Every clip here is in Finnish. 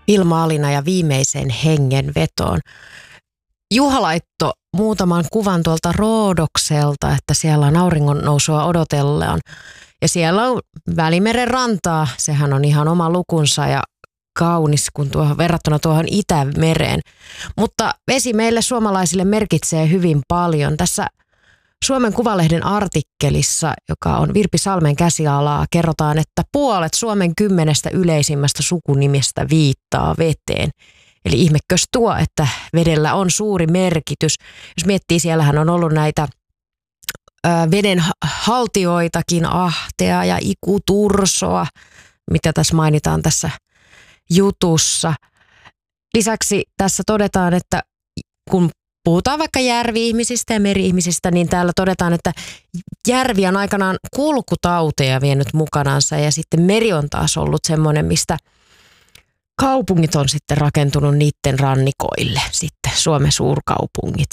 Ilma-alina ja viimeiseen hengenvetoon. Juha laittoi muutaman kuvan tuolta Roodokselta, että siellä on auringon nousua odotellaan. Ja siellä on Välimeren rantaa, sehän on ihan oma lukunsa ja kaunis kun verrattuna tuohon Itämereen. Mutta vesi meille suomalaisille merkitsee hyvin paljon. Tässä Suomen Kuvalehden artikkelissa, joka on Virpi Salmen käsialaa, kerrotaan, että puolet Suomen 10 yleisimmästä sukunimestä viittaa veteen. Eli ihmekös tuo, että vedellä on suuri merkitys. Jos miettii, siellähän on ollut näitä veden haltioitakin, Ahtea ja Ikutursoa, mitä tässä mainitaan tässä jutussa. Lisäksi tässä todetaan, että kun puhutaan vaikka järvi-ihmisistä ja meri-ihmisistä, niin täällä todetaan, että järvi on aikanaan kulkutauteja vienyt mukanansa ja sitten meri on taas ollut semmoinen, mistä kaupungit on sitten rakentunut niiden rannikoille, sitten Suomen suurkaupungit.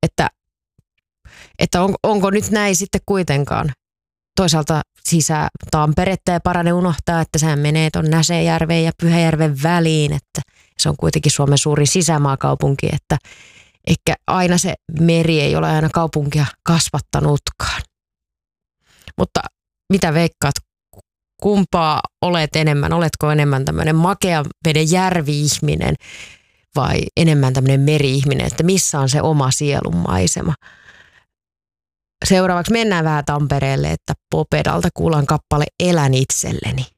Että onko nyt näin sitten kuitenkaan? Toisaalta Tamperetta ja parane unohtaa, että sehän menee tuon Näsejärven ja Pyhäjärven väliin, että se on kuitenkin Suomen suurin sisämaakaupunki, että eikä aina se meri ei ole aina kaupunkia kasvattanutkaan. Mutta mitä veikkaat, kumpaa olet enemmän? Oletko enemmän tämmöinen makean veden järvi-ihminen vai enemmän tämmöinen meri-ihminen, että missä on se oma sielunmaisema? Seuraavaksi mennään vähän Tampereelle, että Popedalta kuullaan kappale Elän itselleni.